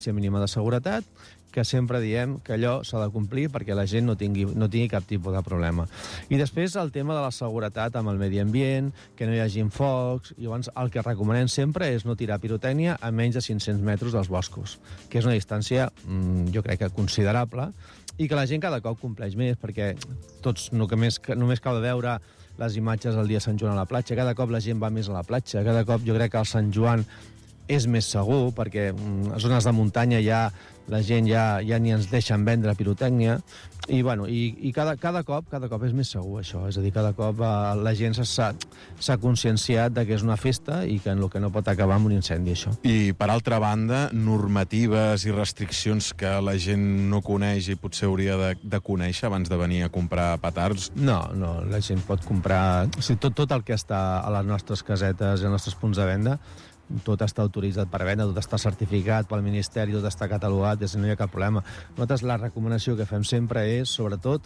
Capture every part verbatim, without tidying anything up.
mínima de seguretat, que sempre diem que allò s'ha de complir perquè la gent no tingui, no tingui cap tipus de problema. I després el tema de la seguretat amb el medi ambient, que no hi hagi focs. Llavors el que recomanem sempre és no tirar pirotècnia a menys de cinc-cents metres dels boscos, que és una distància, jo crec que considerable, i que la gent cada cop compleix més, perquè tots no, que més, només cal veure les imatges del dia de Sant Joan a la platja, cada cop la gent va més a la platja, cada cop jo crec que el Sant Joan és més segur, perquè a zones de muntanya ja la gent ja, ja ni ens deixen vendre pirotècnia, i, bueno, i, i cada, cada cop cada cop és més segur això, és a dir, cada cop eh, la gent s'ha conscienciat de que és una festa i que en el que no pot acabar amb un incendi, això. I, per altra banda, normatives i restriccions que la gent no coneix i potser hauria de, de conèixer abans de venir a comprar petards? No, no, la gent pot comprar... O sigui, tot, tot el que està a les nostres casetes i als nostres punts de venda, tot està autoritzat per venda, tot està certificat pel Ministeri, tot està catalogat, no hi ha cap problema. Nosaltres la recomanació que fem sempre és, sobretot,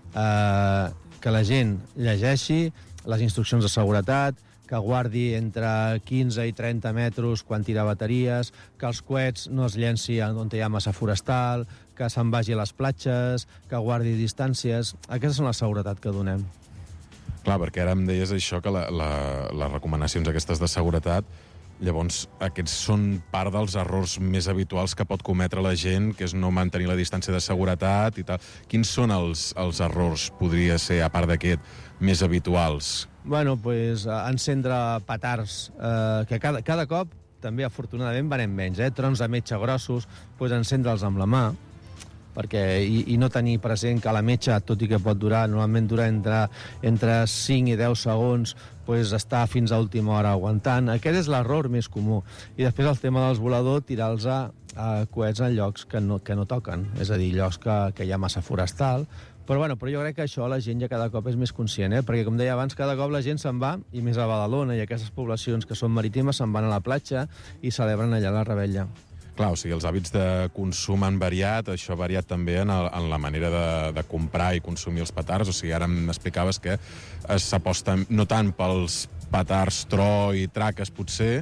eh, que la gent llegeixi les instruccions de seguretat, que guardi entre quinze i trenta metres quan tira bateries, que els coets no es llenci on hi ha massa forestal, que se'n vagi a les platges, que guardi distàncies. Aquesta és la seguretat que donem. Clar, perquè ara em deies això, que la, la, les recomanacions aquestes de seguretat, llavors aquests són part dels errors més habituals que pot cometre la gent, que és no mantenir la distància de seguretat i tal. Quins són els, els errors, podria ser, a part d'aquest, més habituals? Bueno, pues, encendre petards, eh, que cada, cada cop, també afortunadament, venem menys, eh? Trons de metxa grossos, pues, encendre'ls amb la mà, perquè, i, i no tenir present que la metxa, tot i que pot durar, normalment dura entre, entre cinc i deu segons, pues, està fins a última hora aguantant. Aquest és l'error més comú. I després el tema dels voladors, tirar-los a, a coets en llocs que no, que no toquen, és a dir, llocs que, que hi ha massa forestal. Però, bueno, però jo crec que això la gent ja cada cop és més conscient, eh? Perquè, com deia abans, cada cop la gent se'n va, i més a Badalona i aquestes poblacions que són marítimes, se'n van a la platja i celebren allà la Rebella. Clar, o sigui, els hàbits de consum han variat, això ha variat també en, el, en la manera de, de comprar i consumir els petards. O sigui, ara m'explicaves que s'aposta no tant pels petards tro i traques, potser,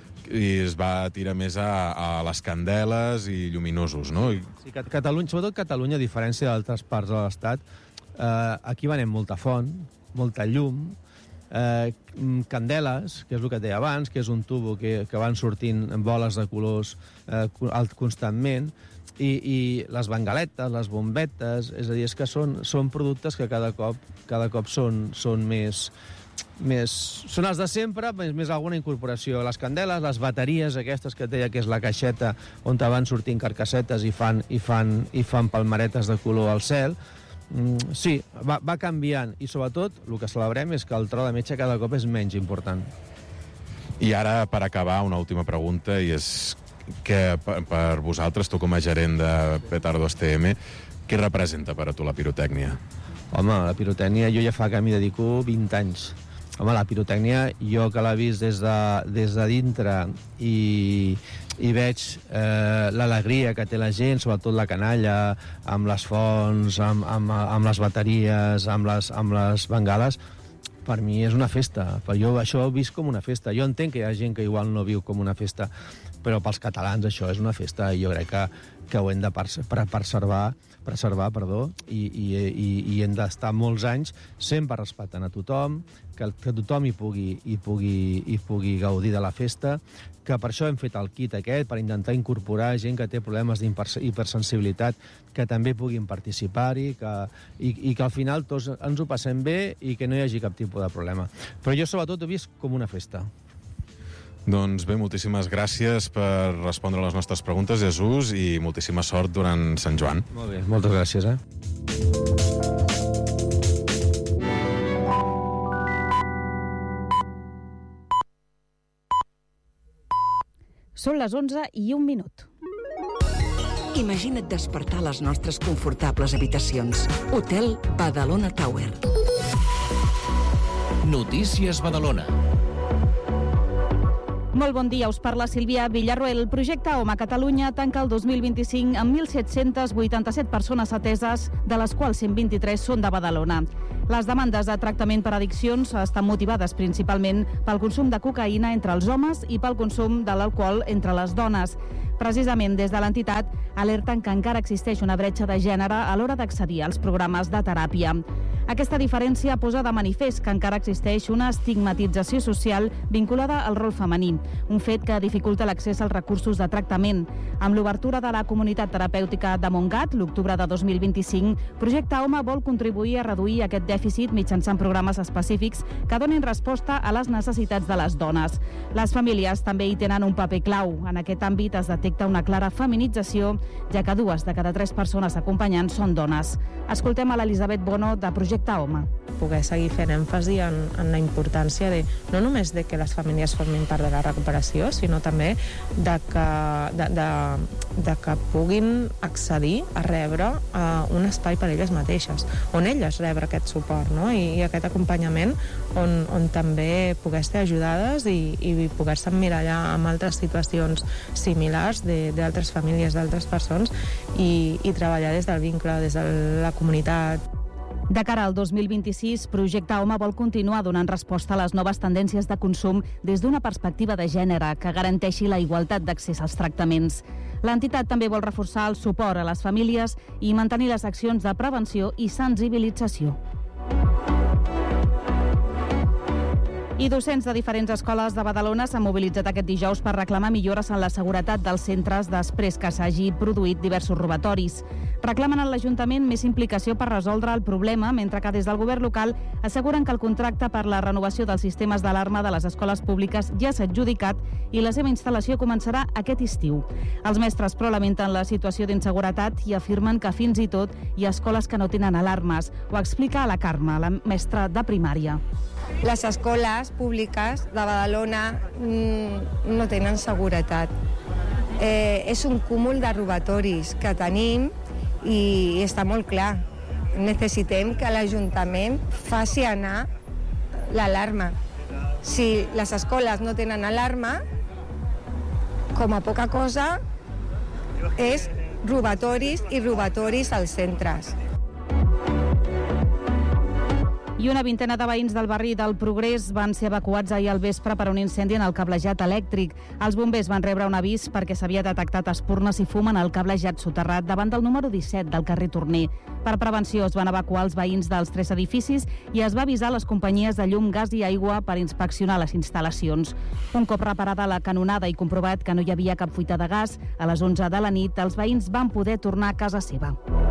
i es va tirar més a, a les candeles i lluminosos, no? I... Sí, Catalunya, sobretot Catalunya, a diferència d'altres parts de l'Estat, eh, aquí venem molta font, molta llum, Eh, candeles, que és el que deia abans, que és un tubo que, que van sortint en boles de colors eh, constantment, i, i les bengaletes, les bombetes, és a dir, és que són, són productes que cada cop, cada cop són, són més, més... Són els de sempre, més, més alguna incorporació. Les candeles, les bateries aquestes que deia que és la caixeta on van sortint carcassetes i fan, i fan, i fan palmeretes de color al cel. Mm, sí, va, va canviant, i sobretot el que celebrem és que el tro de metge cada cop és menys important. I ara, per acabar, una última pregunta, i és que per, per vosaltres, tu com a gerent de Petardos T M, què representa per a tu la pirotècnia? Home, la pirotècnia jo ja fa que m'hi dedico vint anys. Home, la pirotècnia, jo que l'he vist des de, des de dintre i, i veig eh, l'alegria que té la gent, sobretot la canalla, amb les fonts, amb, amb, amb les bateries, amb les, amb les bengales, per mi és una festa. Per jo això ho he vist com una festa. Jo entenc que hi ha gent que igual no viu com una festa, però pels catalans això és una festa, i jo crec que, que ho hem de preservar, preservar perdó, i, i, i, i hem d'estar molts anys sempre respectant a tothom, que, que tothom hi pugui, hi, pugui, hi pugui gaudir de la festa, que per això hem fet el kit aquest, per intentar incorporar gent que té problemes d'hipersensibilitat, que també puguin participar-hi, que, i, i que al final tots ens ho passem bé i que no hi hagi cap tipus de problema. Però jo sobretot ho he vist com una festa. Doncs bé, moltíssimes gràcies per respondre a les nostres preguntes, Jesús, i moltíssima sort durant Sant Joan. Molt bé, moltes gràcies, eh? Són les onze i un minut. Imagina't despertar a les nostres confortables habitacions. Hotel Badalona Tower. Notícies Badalona. Molt bon dia, us parla Sílvia Villarroel. El projecte Home a Catalunya tanca el dos mil vint-i-cinc amb mil set-cents vuitanta-set persones ateses, de les quals cent vint-i-tres són de Badalona. Les demandes de tractament per addiccions estan motivades principalment pel consum de cocaïna entre els homes i pel consum de l'alcohol entre les dones. Precisament des de l'entitat alerten que encara existeix una bretxa de gènere a l'hora d'accedir als programes de teràpia. Aquesta diferència posa de manifest que encara existeix una estigmatització social vinculada al rol femení, un fet que dificulta l'accés als recursos de tractament. Amb l'obertura de la comunitat terapèutica de Montgat, l'octubre de dos mil vint-i-cinc, Projecte Home vol contribuir a reduir aquest dèficit mitjançant programes específics que donin resposta a les necessitats de les dones. Les famílies també hi tenen un paper clau. En aquest àmbit es detecta una clara feminització, ja que dues de cada tres persones acompanyants són dones. Escoltem a l'Elisabet Bono de Projecte Home. Poder seguir fent èmfasi en, en la importància de, no només de que les famílies formin part de la recuperació, sinó també de que, de, de, de que puguin accedir a rebre uh, un espai per elles mateixes, on elles rebre aquest suport, no? I, i aquest acompanyament on, on també poder ser ajudades i, i poder-se emmirallar amb altres situacions similars d'altres famílies, d'altres persones i, i treballar des del vincle, des de la comunitat. De cara al dos mil vint-i-sis, Projecte Home vol continuar donant resposta a les noves tendències de consum des d'una perspectiva de gènere que garanteixi la igualtat d'accés als tractaments. L'entitat també vol reforçar el suport a les famílies i mantenir les accions de prevenció i sensibilització. I docents de diferents escoles de Badalona s'han mobilitzat aquest dijous per reclamar millores en la seguretat dels centres després que s'hagi produït diversos robatoris. Reclamen a l'Ajuntament més implicació per resoldre el problema, mentre que des del govern local asseguren que el contracte per la renovació dels sistemes d'alarma de les escoles públiques ja s'ha adjudicat i la seva instal·lació començarà aquest estiu. Els mestres però lamenten la situació d'inseguretat i afirmen que fins i tot hi ha escoles que no tenen alarmes. Ho explica a la Carme, la mestra de primària. Les escoles públiques de Badalona mm, no tenen seguretat. Eh, és un cúmul de robatoris que tenim i està molt clar. Necessitem que l'Ajuntament faci anar l'alarma. Si les escoles no tenen alarma, com a poca cosa, és robatoris i robatoris als centres. I una vintena de veïns del barri del Progrés van ser evacuats ahir al vespre per un incendi en el cablejat elèctric. Els bombers van rebre un avís perquè s'havia detectat espurnes i fum en el cablejat soterrat davant del número disset del carrer Torner. Per prevenció es van evacuar els veïns dels tres edificis i es va avisar les companyies de llum, gas i aigua per inspeccionar les instal·lacions. Un cop reparada la canonada i comprovat que no hi havia cap fuita de gas, a les onze de la nit els veïns van poder tornar a casa seva.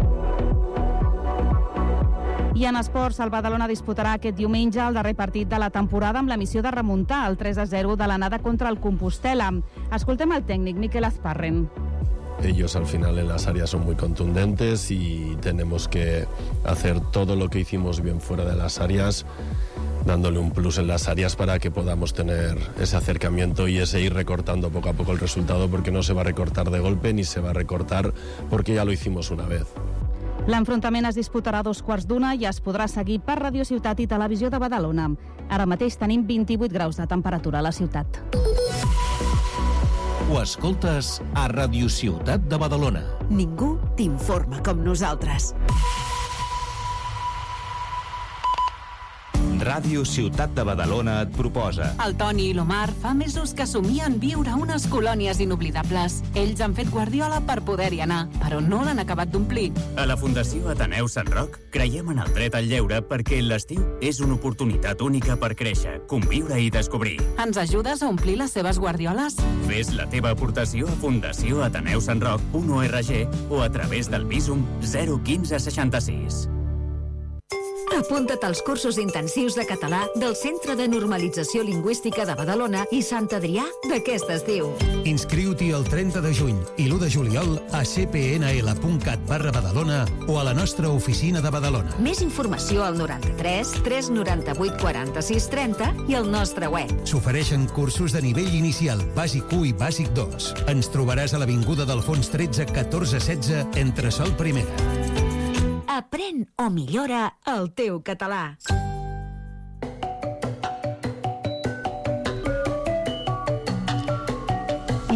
I en esports, el Badalona disputarà aquest diumenge el darrer partit de la temporada amb la missió de remuntar el tres a zero de l'anada contra el Compostela. Escoltem el tècnic Miquel Azparren. Ellos al final en las áreas son muy contundentes y tenemos que hacer todo lo que hicimos bien fuera de las áreas, dándole un plus en las áreas para que podamos tener ese acercamiento y ese ir recortando poco a poco el resultado, porque no se va a recortar de golpe ni se va a recortar porque ya lo hicimos una vez. L'enfrontament es disputarà a dos quarts d'una i es podrà seguir per Radio Ciutat i Televisió de Badalona. Ara mateix tenim vint-i-vuit graus de temperatura a la ciutat. Ho escoltes a Radio Ciutat de Badalona. Ningú t'informa com nosaltres. Ràdio Ciutat de Badalona et proposa. El Toni i l'Omar fa mesos que somien viure unes colònies inoblidables. Ells han fet Guardiola per poder-hi anar, però no l'han acabat d'omplir. A la Fundació Ateneu Sant Roc creiem en el dret al lleure perquè l'estiu és una oportunitat única per créixer, conviure i descobrir. Ens ajudes a omplir les seves guardioles? Fes la teva aportació a fundació ateneu sant roc punt org o a través del Visum zero quinze seixanta-sis. Apunta't als cursos intensius de català del Centre de Normalització Lingüística de Badalona i Sant Adrià d'aquest estiu. Inscriu-t'hi el trenta de juny i l'u de juliol a c p n l punt cat barra Badalona o a la nostra oficina de Badalona. Més informació al noranta-tres tres noranta-vuit quaranta-sis trenta i al nostre web. S'ofereixen cursos de nivell inicial, bàsic u i bàsic dos. Ens trobaràs a l'Avinguda d'Alfons tretze catorze setze entre Sol Primera. Aprèn o millora el teu català.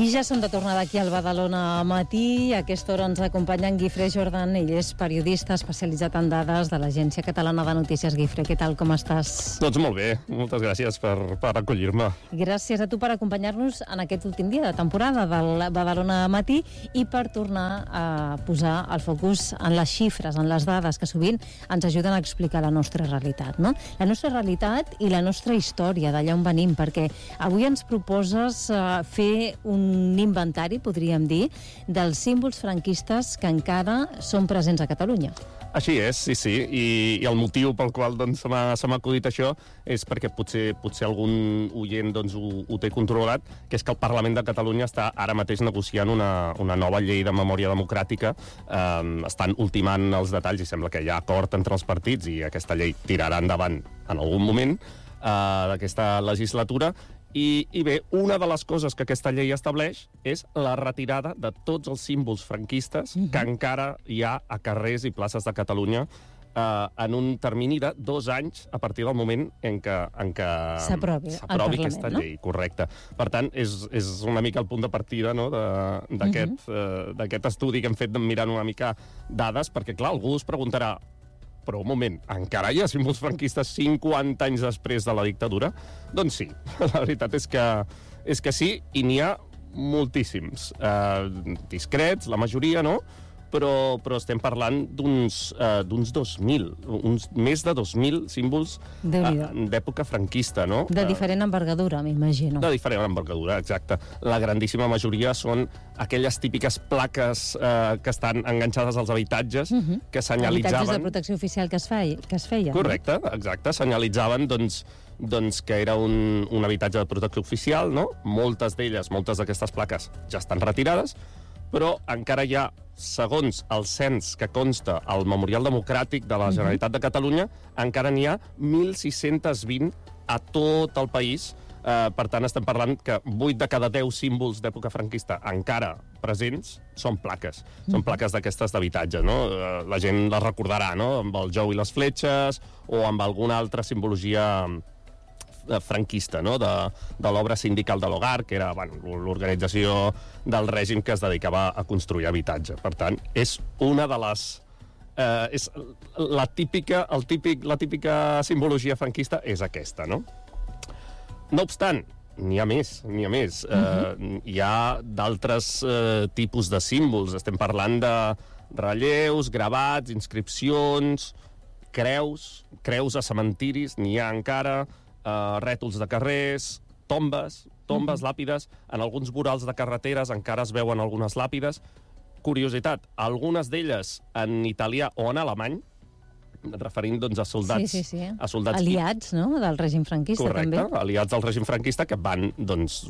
I ja som de tornada aquí al Badalona Matí. A aquesta hora ens acompanya en Guifré Jordan. Ell és periodista especialitzat en dades de l'Agència Catalana de Notícies. Guifré, què tal, com estàs? Doncs molt bé, moltes gràcies per, per acollir-me. Gràcies a tu per acompanyar-nos en aquest últim dia de temporada del Badalona Matí i per tornar a posar el focus en les xifres, en les dades que sovint ens ajuden a explicar la nostra realitat, no? La nostra realitat i la nostra història, d'allà on venim, perquè avui ens proposes uh, fer un un inventari, podríem dir, dels símbols franquistes que encara són presents a Catalunya. Així és, sí, sí, i, i el motiu pel qual doncs, se m'ha acudit això és perquè potser, potser algun oient doncs, ho, ho té controlat, que és que el Parlament de Catalunya està ara mateix negociant una, una nova llei de memòria democràtica. Um, estan ultimant els detalls i sembla que hi ha acord entre els partits i aquesta llei tirarà endavant en algun moment uh, d'aquesta legislatura. I, I bé, una de les coses que aquesta llei estableix és la retirada de tots els símbols franquistes uh-huh. que encara hi ha a carrers i places de Catalunya eh, en un termini de dos anys a partir del moment en què, en què s'aprovi aquesta llei, no? Correcte. Per tant, és, és una mica el punt de partida, no?, d'aquest uh-huh. eh, estudi que hem fet mirant una mica dades, perquè, clar, algú es preguntarà però un moment, encara hi ha símbols franquistes cinquanta anys després de la dictadura? Doncs sí, la veritat és que, és que sí, i n'hi ha moltíssims. Eh, discrets, la majoria, no? Però, però estem parlant d'uns eh, d'uns dos mil, uns, més de dos mil símbols eh, d'època franquista, no? De diferent envergadura, m'imagino. De diferent envergadura, exacte. La grandíssima majoria són aquelles típiques plaques eh, que estan enganxades als habitatges, uh-huh. que senyalitzaven... Habitatges de protecció oficial que es feia. Que es feia Correcte, no? Exacte. Senyalitzaven, doncs, doncs que era un, un habitatge de protecció oficial, no? Moltes d'elles, moltes d'aquestes plaques ja estan retirades, però encara hi ha, segons el cens que consta al Memorial Democràtic de la Generalitat de Catalunya, encara n'hi ha mil sis-cents vint a tot el país. Eh, per tant, estem parlant que vuit de cada deu símbols d'època franquista encara presents són plaques. Són plaques d'aquestes d'habitatge, no? Eh, la gent les recordarà, no?, amb el jou i les fletxes o amb alguna altra simbologia franquista, no?, de, de l'obra sindical de l'Hogar, que era, bueno, l'organització del règim que es dedicava a construir habitatge. Per tant, és una de les... Eh, és la típica, el típic, la típica simbologia franquista és aquesta, no? No obstant, n'hi ha més, n'hi ha més. Uh-huh. eh, hi ha d'altres eh, tipus de símbols. Estem parlant de relleus, gravats, inscripcions, creus, creus a cementiris, n'hi ha encara... Uh, rètols de carrers, tombes, tombes, uh-huh. làpides. En alguns vorals de carreteres encara es veuen algunes làpides. Curiositat, algunes d'elles en italià o en alemany, referint doncs, a soldats... Sí, sí, sí. A soldats aliats, no?, del règim franquista, correcte, també. Correcte, aliats del règim franquista que van, doncs,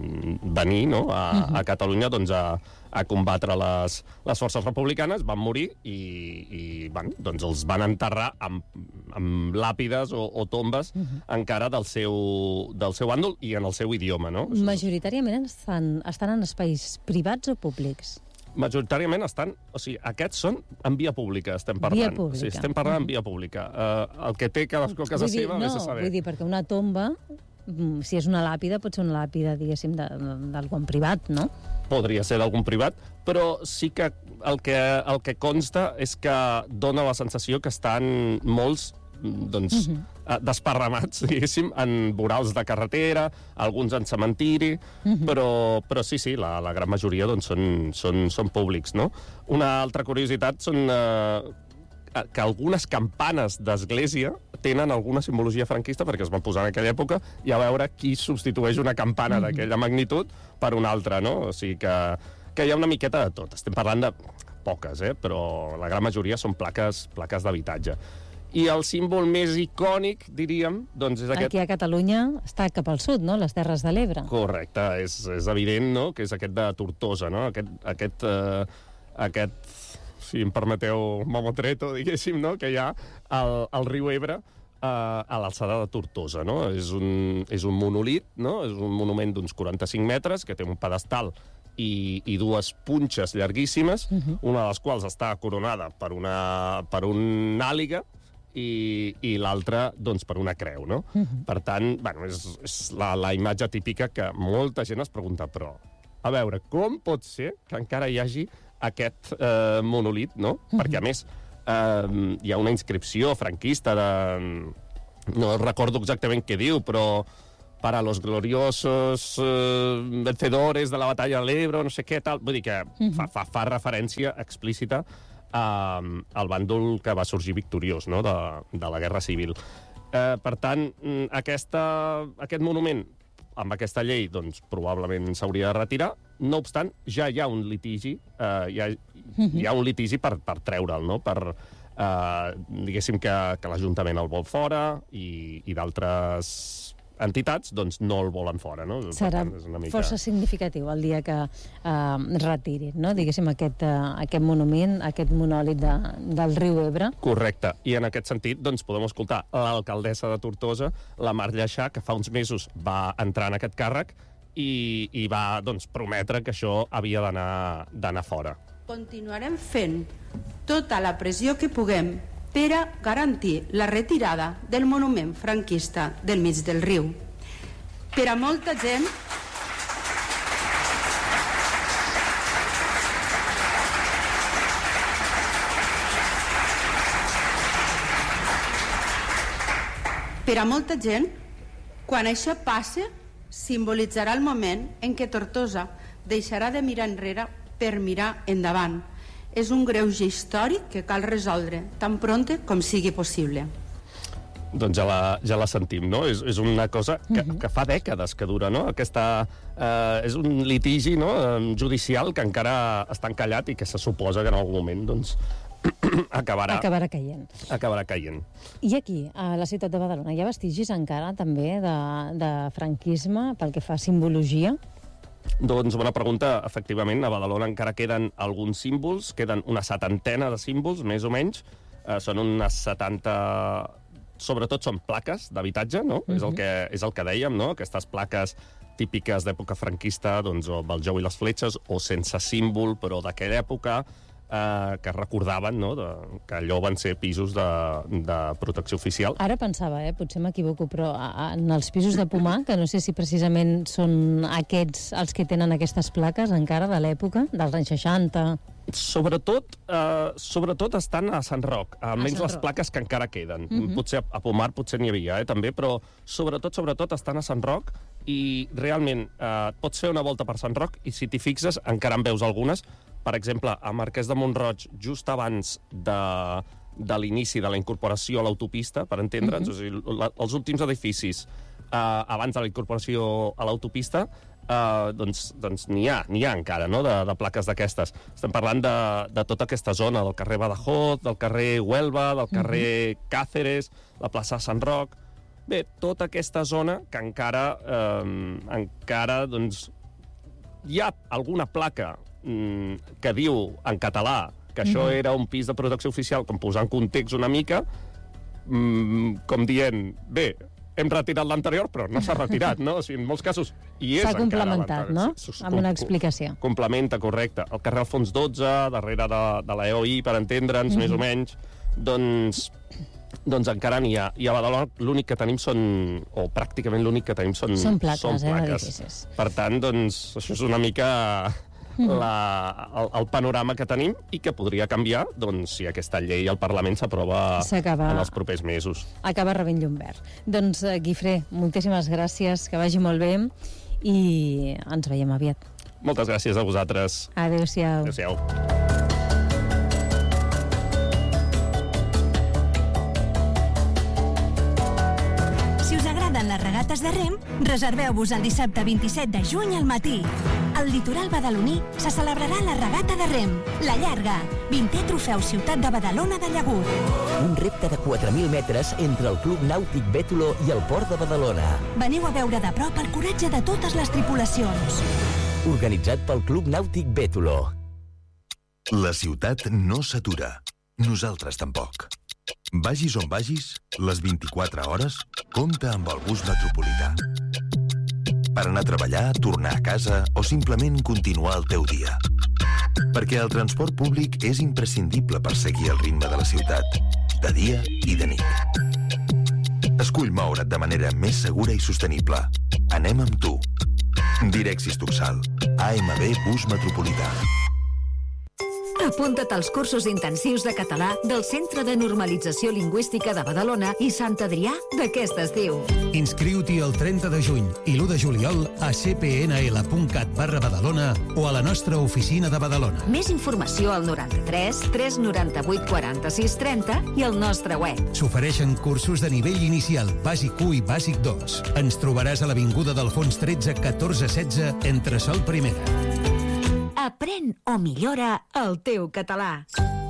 venir, no?, a, uh-huh. a Catalunya, doncs, a, a combatre les, les forces republicanes, van morir i, i bueno, doncs els van enterrar amb, amb làpides o, o tombes uh-huh. encara del seu, del seu bàndol i en el seu idioma, no? Majoritàriament estan, estan en espais privats o públics? Majoritàriament estan... O sigui, aquests són en via pública, estem parlant. Via pública. Sí, estem parlant uh-huh. en via pública. Uh, el que té cadascú a casa vull dir, seva, no, vés a saber. Vull dir, perquè una tomba, si és una làpida, pot ser una làpida, diguéssim, d'algun privat, no? Podria ser d'algun privat, però sí que el, que el que consta és que dona la sensació que estan molts doncs, uh-huh. desparramats, diguéssim, en vorals de carretera, alguns en cementiri, uh-huh. però, però sí, sí, la, la gran majoria doncs, són, són, són públics, no? Una altra curiositat són eh, que algunes campanes d'església tenen alguna simbologia franquista perquè es van posar en aquella època i a veure qui substitueix una campana uh-huh. d'aquella magnitud per una altra, no? O sigui que, que hi ha una miqueta de tot. Estem parlant de poques, eh? Però la gran majoria són plaques, plaques d'habitatge. I el símbol més icònic, diríem, doncs és aquest... Aquí a Catalunya està cap al sud, no?, les Terres de l'Ebre. Correcte, és, és evident, no?, que és aquest de Tortosa, no?, aquest... aquest, eh, aquest si em permeteu, mamotreto, diguéssim, no?, que hi ha al, al riu Ebre eh, a l'alçada de Tortosa, no? És un, és un monolit, no?, és un monument d'uns quaranta-cinc metres, que té un pedestal i, i dues punxes llarguíssimes, uh-huh. una de les quals està coronada per una, per un àliga, i, i l'altra, doncs, per una creu, no? Uh-huh. Per tant, bueno, és, és la, la imatge típica que molta gent es pregunta, però a veure, com pot ser que encara hi hagi aquest eh, monolit, no? Mm-hmm. Perquè, a més, eh, hi ha una inscripció franquista de... No recordo exactament què diu, però para los gloriosos eh, vencedores de la batalla de l'Ebro, no sé què, tal. Vull dir que mm-hmm. fa, fa, fa referència explícita eh, al bàndol que va sorgir victoriós, no?, de, de la Guerra Civil. Eh, per tant, aquesta, aquest monument, amb aquesta llei, doncs, probablement s'hauria de retirar. No obstant, ja hi ha un litigi, eh, hi, ha, hi ha un litigi per, per treure'l, no?, per... Uh, diguéssim que, que l'Ajuntament el vol fora i, i d'altres entitats doncs no el volen fora, no? Serà tant, és una mica... força significatiu el dia que uh, retirin, no? Diguéssim, aquest, uh, aquest monument, aquest monòlit de, del riu Ebre. Correcte, i en aquest sentit doncs, podem escoltar l'alcaldessa de Tortosa, la Mar Lleixà, que fa uns mesos va entrar en aquest càrrec i, i va doncs, prometre que això havia d'anar fora. Continuarem fent tota la pressió que puguem per a garantir la retirada del monument franquista del mig del riu. Per a molta gent... Per a molta gent, quan això passe, simbolitzarà el moment en què Tortosa deixarà de mirar enrere per mirar endavant. És un greuge històric que cal resoldre tan pronte com sigui possible. Doncs ja la, ja la sentim, no? És, és una cosa que, que fa dècades que dura, no? Aquesta, eh, és un litigi, no?, judicial que encara està encallat i que se suposa que en algun moment doncs, acabarà... Acabarà caient. Acabarà caient. I aquí, a la ciutat de Badalona, hi ha vestigis encara també de, de franquisme pel que fa a simbologia? Doncs bona pregunta. Efectivament, a Badalona encara queden alguns símbols, queden una setantena de símbols, més o menys. Eh, són unes setanta... Sobretot són plaques d'habitatge, no? Uh-huh. És el que, és el que dèiem, no? Aquestes plaques típiques d'època franquista, doncs, o amb el jou i les fletxes, o sense símbol, però d'aquella època, eh, que recordaven, no?, de, que allò van ser pisos de, de protecció oficial. Ara pensava, eh, potser m'equivoco, però en els pisos de Pomar, que no sé si precisament són aquests els que tenen aquestes plaques encara de l'època, dels anys seixanta... Sobretot, eh, sobretot estan a Sant Roc, almenys les plaques que encara queden. Uh-huh. Potser a Pomar potser n'hi havia, eh, també, però sobretot, sobretot estan a Sant Roc i realment eh, pots fer una volta per Sant Roc i si t'hi fixes encara en veus algunes. Per exemple, a Marquès de Mont-roig, just abans de, de l'inici de la incorporació a l'autopista, per entendre'ns, uh-huh. o sigui, la, els últims edificis eh, abans de la incorporació a l'autopista, Uh, doncs, doncs n'hi ha, n'hi ha encara, no?, de, de plaques d'aquestes. Estem parlant de, de tota aquesta zona, del carrer Badajoz, del carrer Huelva, del carrer uh-huh. Càceres, la plaça Sant Roc... Bé, tota aquesta zona que encara, eh, encara, doncs, hi ha alguna placa mm, que diu en català que això uh-huh. era un pis de protecció oficial, com posar en context una mica, mm, com dient, bé, hem retirat l'anterior, però no s'ha retirat, no? O sigui, en molts casos hi és s'ha encara complementat, no?, amb una explicació. Complementa, correcte. El carrer Alfons dotze, darrere de, de l'E O I, per entendre'ns, mm-hmm. més o menys, doncs, doncs encara n'hi ha. I a Badalona l'únic que tenim són, o pràcticament l'únic que tenim són, són plaques. Són plaques. Eh, per tant, doncs, això és una mica... La, el, el panorama que tenim i que podria canviar doncs, si aquesta llei al Parlament s'aprova en els propers mesos. Acaba rebent llum verd. Doncs, Guifré, moltíssimes gràcies, que vagi molt bé i ens veiem aviat. Moltes gràcies a vosaltres. Adéu-siau. Adéu-siau. Les regates de rem, reserveu-vos el dissabte vint-i-set de juny al matí. Al litoral badaloní se celebrarà la regata de rem, la llarga, vintè trofeu Ciutat de Badalona de Llagut. Un repte de quatre mil metres entre el Club Nàutic Bètolo i el Port de Badalona. Veniu a veure de prop el coratge de totes les tripulacions. Organitzat pel Club Nàutic Bètolo. La ciutat no s'atura. Nosaltres tampoc. Vagis on vagis, les vint-i-quatre hores, compta amb el bus metropolità. Per anar a treballar, tornar a casa o simplement continuar el teu dia. Perquè el transport públic és imprescindible per seguir el ritme de la ciutat, de dia i de nit. Escull moure't de manera més segura i sostenible. Anem amb tu. Direxis Tuxal. A M B Bus Metropolità. Apunta't als cursos intensius de català del Centre de Normalització Lingüística de Badalona i Sant Adrià d'aquest estiu. Inscriu-t'hi el trenta de juny i l'u de juliol a c p n l punt cat barra Badalona o a la nostra oficina de Badalona. Més informació al noranta-tres tres noranta-vuit quaranta-sis trenta i al nostre web. S'ofereixen cursos de nivell inicial, bàsic u i bàsic dos. Ens trobaràs a l'Avinguda d'Alfons tretze catorze setze entre Sol Primera. Aprèn o millora el teu català.